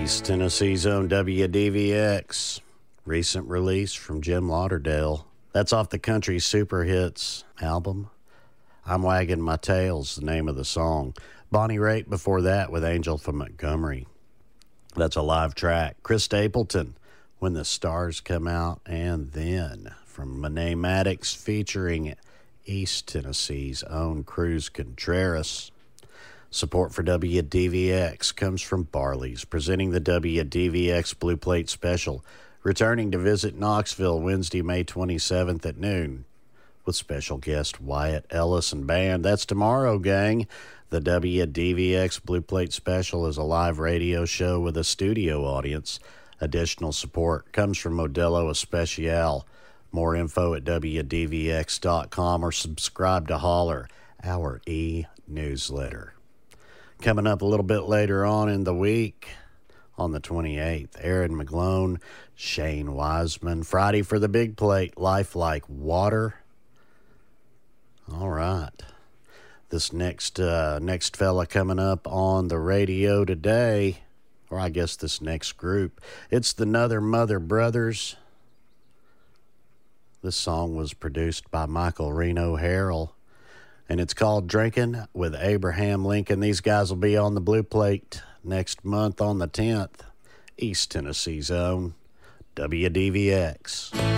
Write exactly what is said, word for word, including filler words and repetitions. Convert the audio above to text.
East Tennessee's own W D V X. Recent release from Jim Lauderdale. That's off the Country Super Hits album. I'm Wagging My Tail's the name of the song. Bonnie Raitt before that with Angel from Montgomery. That's a live track. Chris Stapleton, When the Stars Come Out. And then from Monet Maddox featuring East Tennessee's own Cruz Contreras. Support for W D V X comes from Barley's, presenting the W D V X Blue Plate Special, returning to visit Knoxville Wednesday, May twenty-seventh at noon with special guest Wyatt Ellis and band. That's tomorrow, gang. The W D V X Blue Plate Special is a live radio show with a studio audience. Additional support comes from Modelo Especial. More info at W D V X dot com or subscribe to Holler, our e-newsletter. Coming up a little bit later on in the week, on the twenty-eighth, Aaron McGlone, Shane Wiseman. Friday for the Big Plate, Life Like Water. All right. This next uh, next fella coming up on the radio today, or I guess this next group, it's the Nother Mother Brothers. This song was produced by Michael Reno Harrell, and it's called Drinking with Abraham Lincoln. These guys will be on the Blue Plate next month on the tenth. East Tennessee's own W D V X.